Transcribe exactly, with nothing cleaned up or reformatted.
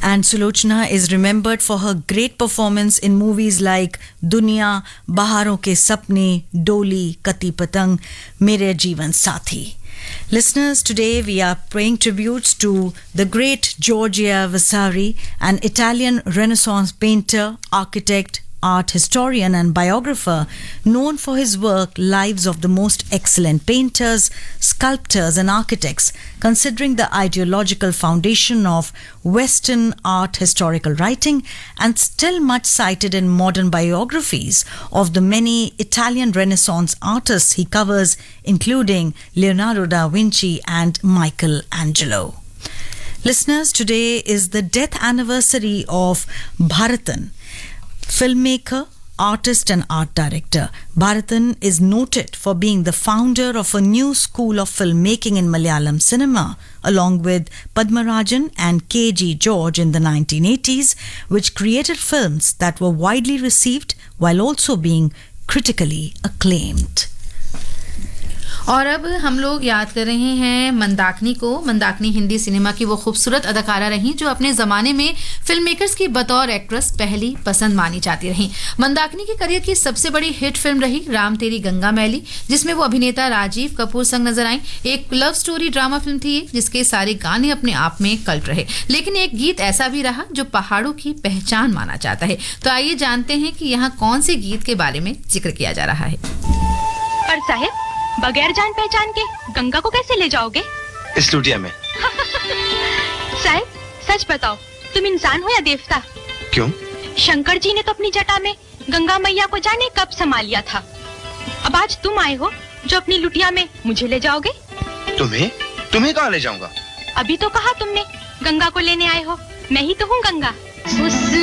And Sulochana is remembered for her great performance in movies like Duniya, Baharon Ke Sapne, Doli, Kati Patang, Mere Jeevan Sathi. Listeners, today we are paying tributes to the great Giorgio Vasari, an Italian Renaissance painter, architect, art historian and biographer known for his work Lives of the Most Excellent Painters, Sculptors and Architects, considering the ideological foundation of Western art historical writing and still much cited in modern biographies of the many Italian Renaissance artists he covers, including Leonardo da Vinci and Michelangelo. Listeners, today is the death anniversary of Bharatan, filmmaker, artist and art director. Bharatan is noted for being the founder of a new school of filmmaking in Malayalam cinema, along with Padmarajan and K G George in the nineteen eighties, which created films that were widely received while also being critically acclaimed. और अब हम लोग याद कर रहे हैं मंदाकिनी को। Mandakini Hindi cinema की वो खूबसूरत अदाकारा रहीं जो अपने ज़माने में फिल्म मेकर्स की बतौर एक्ट्रेस पहली पसंद मानी जाती रहीं। मंदाकिनी के करियर की सबसे बड़ी हिट फिल्म रही राम तेरी गंगा मैली, जिसमें वो अभिनेता राजीव कपूर संग नजर आईं। एक लव स्टोरी ड्रामा फिल्म थी जिसके सारे गाने अपने आप में कल्ट रहे, लेकिन एक गीत ऐसा भी रहा जो पहाड़ों की पहचान माना जाता है। तो आइए जानते हैं कि यहाँ कौन से गीत के बारे में जिक्र किया जा रहा है। पर साहिब, बगैर जान पहचान के गंगा को कैसे ले जाओगे? इस लुटिया में। साहिब, सच बताओ, तुम इंसान हो या देवता? क्यों? शंकर जी ने तो अपनी जटा में गंगा मैया को जाने कब समा लिया था। अब आज तुम आए हो जो अपनी लुटिया में मुझे ले जाओगे? तुम्हें? तुम्हें कहाँ ले जाऊंगा? अभी तो कहा तुमने गंगा को लेने आए हो। मैं ही तो हूँ गंगा। उस